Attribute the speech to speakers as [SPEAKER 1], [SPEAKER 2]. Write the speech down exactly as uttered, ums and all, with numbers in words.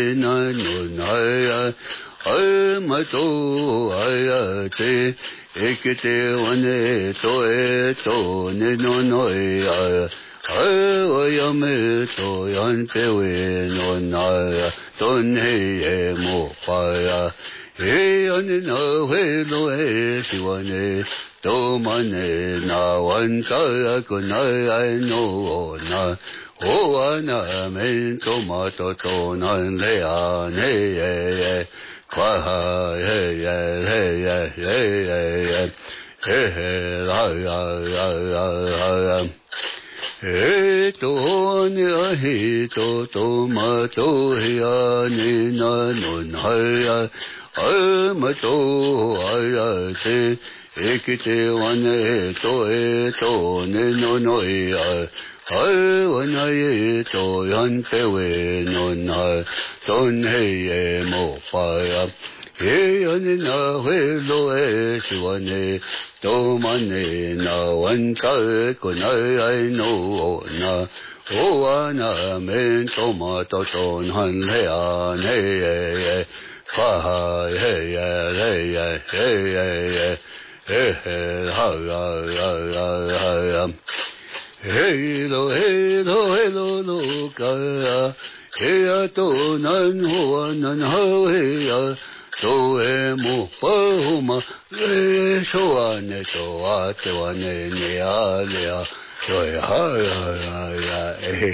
[SPEAKER 1] na no na ya ai ma to ai te ekite one to e to ne no no ya ai ya me to yan te we no na ya ton he e mo pa ya e ane na we lo e si wane to mane na wan ta ko na ai no na o ana men to ma to to na le a ne e kwa ha he ye he ye he ye he he la ya ya ya ya he to ne he to to ma to he a ne na no na ya ai ma to ai ya te ekite wane to e to ne no no ya ai wana ye to yan te we no na ton he ye mo pa ya he ane na we lo e si wane to mane na wan ka ko na ai no na o ana men to ma to ton han le an he ye fa he ye he ye he ye he he ha ya ya ya ya hey lo hey lo hey lo lo ka he ya to nan ho nan ho he ya to e mo pa ho ma le so ane to a te wane ne a le a so ha ya ya ya